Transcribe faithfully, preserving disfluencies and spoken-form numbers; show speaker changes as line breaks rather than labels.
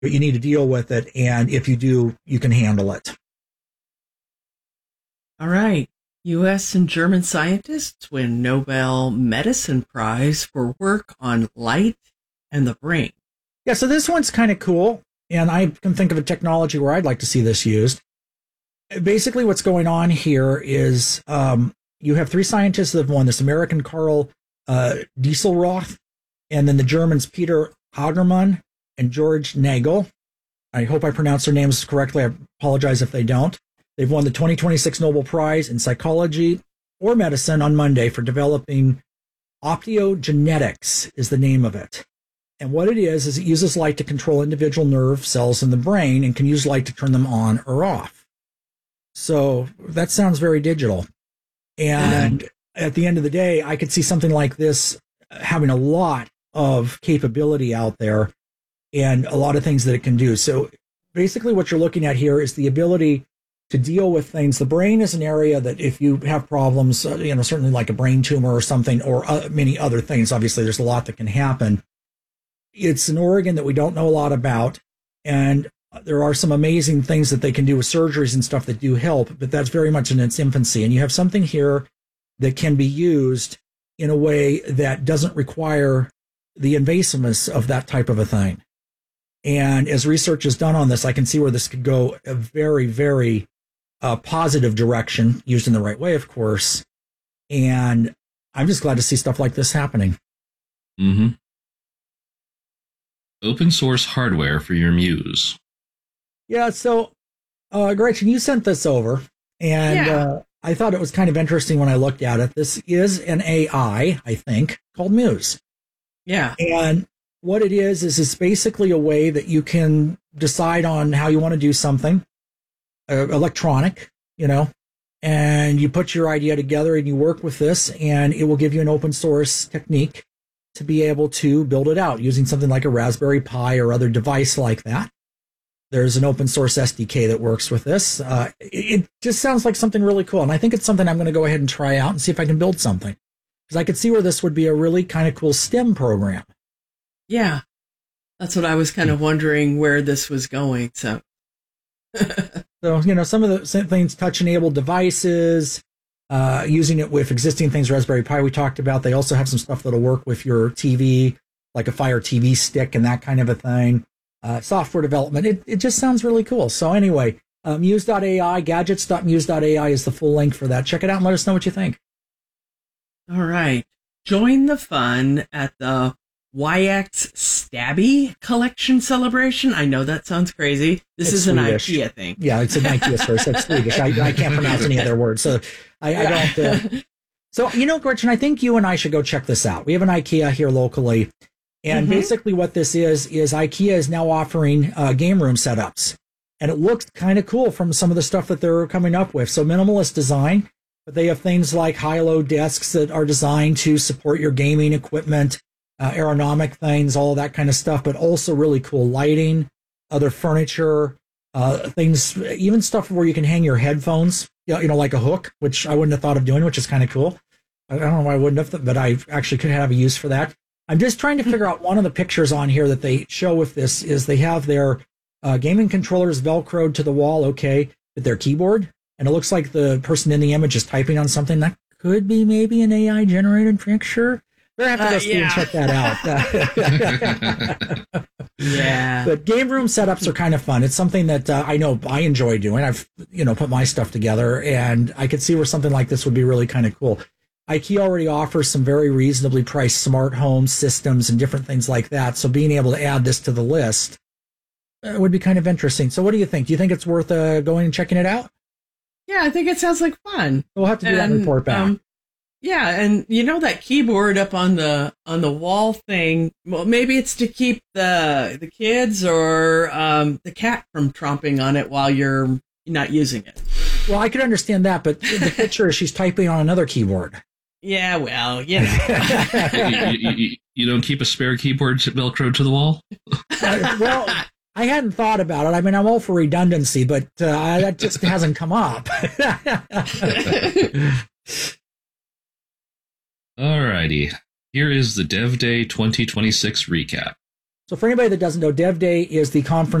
but you need to deal with it. And if you do, you can handle it.
All right. U S and German scientists win Nobel Medicine Prize for work on light and the brain.
Yeah, so this one's kind of cool. And I can think of a technology where I'd like to see this used. Basically, what's going on here is um, you have three scientists that have won this: American Karl uh, Dieselroth, and then the Germans Peter Hagerman and George Nagel. I hope I pronounced their names correctly. I apologize if they don't. They've won the twenty twenty-six Nobel Prize in Psychology or Medicine on Monday for developing optogenetics is the name of it. And what it is, is it uses light to control individual nerve cells in the brain and can use light to turn them on or off. So that sounds very digital. And mm-hmm. at the end of the day, I could see something like this having a lot of capability out there and a lot of things that it can do. So basically what you're looking at here is the ability to deal with things. The brain is an area that if you have problems, uh, you know, certainly like a brain tumor or something, or uh, many other things, obviously there's a lot that can happen. It's an organ that we don't know a lot about. And there are some amazing things that they can do with surgeries and stuff that do help, but that's very much in its infancy. And you have something here that can be used in a way that doesn't require the invasiveness of that type of a thing. And as research is done on this, I can see where this could go a very, very uh, positive direction, used in the right way, of course. And I'm just glad to see stuff like this happening.
Mm-hmm. Open source hardware for your Muse.
Yeah, so uh, Gretchen, you sent this over, and
yeah.
uh, I thought it was kind of interesting when I looked at it. This is an A I, I think, called Muse.
Yeah.
And what it is, is it's basically a way that you can decide on how you want to do something, uh, electronic, you know, and you put your idea together and you work with this, and it will give you an open source technique to be able to build it out using something like a Raspberry Pi or other device like that. There's an open source S D K that works with this. Uh, it, it just sounds like something really cool. And I think it's something I'm going to go ahead and try out and see if I can build something. Because I could see where this would be a really kind of cool STEM program.
Yeah. That's what I was kind of wondering where this was going. So,
so you know, some of the things, touch-enabled devices, uh, using it with existing things, Raspberry Pi we talked about. They also have some stuff that'll work with your T V, like a Fire T V stick and that kind of a thing. Uh, software development. It, it just sounds really cool. So anyway, uh, muse dot A I, gadgets dot muse dot A I is the full link for that. Check it out and let us know what you think.
All right. Join the fun at the Y X Stabby Collection Celebration. I know that sounds crazy. This
It's
is an
Swedish.
IKEA thing.
Yeah, it's an IKEA source. That's Swedish. I, I can't pronounce any of their words. So I, I don't. Uh... So, you know, Gretchen, I think you and I should go check this out. We have an IKEA here locally. And mm-hmm. basically what this is, is IKEA is now offering uh, game room setups. And it looks kind of cool from some of the stuff that they're coming up with. So minimalist design, but they have things like high-low desks that are designed to support your gaming equipment, uh, aeronomic things, all that kind of stuff, but also really cool lighting, other furniture, uh, things, even stuff where you can hang your headphones, you know, like a hook, which I wouldn't have thought of doing, which is kind of cool. I don't know why I wouldn't have, but I actually could have a use for that. I'm just trying to figure out one of the pictures on here that they show with this is they have their uh, gaming controllers Velcroed to the wall, okay, with their keyboard. And it looks like the person in the image is typing on something that could be maybe an A I generated picture. We're going to have to go uh, yeah. and check that out.
Yeah.
But game room setups are kind of fun. It's something that uh, I know I enjoy doing. I've, you know, put my stuff together, and I could see where something like this would be really kind of cool. IKEA already offers some very reasonably priced smart home systems and different things like that. So being able to add this to the list uh, would be kind of interesting. So what do you think? Do you think it's worth uh, going and checking it out?
Yeah, I think it sounds like fun.
We'll have to do and, that and report back. Um,
yeah, and you know that keyboard up on the on the wall thing, well, maybe it's to keep the the kids or um, the cat from tromping on it while you're not using it.
Well, I could understand that, but the picture is she's typing on another keyboard.
Yeah, well, you know.
you, you, you don't keep a spare keyboard Velcro to the wall?
uh, well, I hadn't thought about it. I mean, I'm all for redundancy, but uh, that just hasn't come up.
Alrighty. Here is the Dev Day twenty twenty-six recap.
So for anybody that doesn't know, Dev Day is the conference